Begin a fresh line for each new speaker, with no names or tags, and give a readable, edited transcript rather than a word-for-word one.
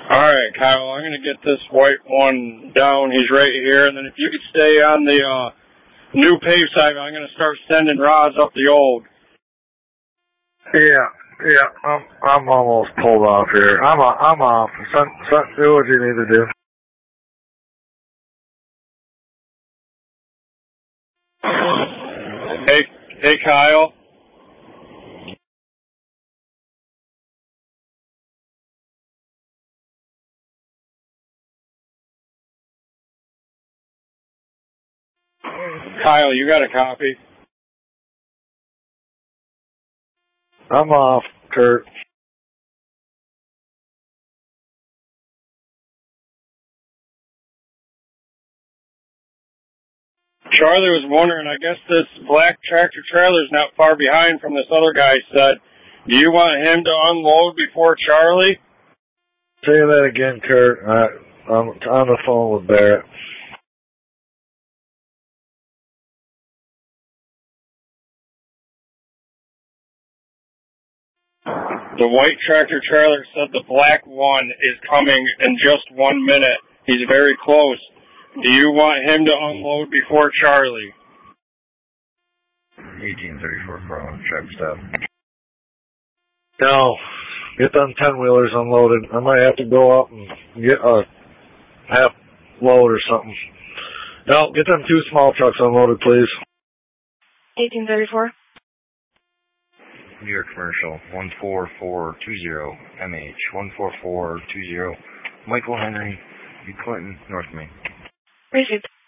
Alright, Kyle, I'm going to get this white one down. He's right here. And then if you could stay on the new pave side, I'm going to start sending rods up the old.
Yeah, I'm almost pulled off here. I'm off. Do what you need to do.
Hey, Kyle. Kyle, you got a copy?
I'm off, Kurt.
Charlie was wondering, I guess this black tractor trailer is not far behind from this other guy's set. Do you want him to unload before Charlie?
Say that again, Kurt. I'm on the phone with Barrett.
The white tractor trailer said the black one is coming in just 1 minute. He's very close. Do you want him to unload before Charlie?
1834 Carlin, tractor stop.
No, get them 10-wheelers unloaded. I might have to go up and get a half load or something. No, get them 2 small trucks unloaded, please.
1834.
New York Commercial, 14420, MH, 14420, Michael Henry, B. Clinton, North Main.
Received.